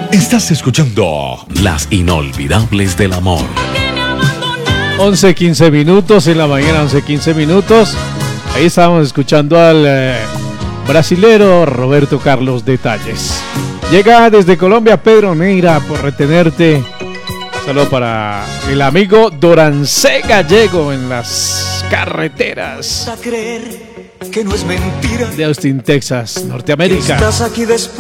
Estás escuchando Las Inolvidables del Amor. 11:15 minutos en la mañana, 11:15 minutos. Ahí estábamos escuchando al brasilero Roberto Carlos Detalles. Llega desde Colombia Pedro Neira por retenerte. Saludo para el amigo Dorancé Gallego en las carreteras a creer que no es mentira de Austin, Texas, Norteamérica. Estás aquí después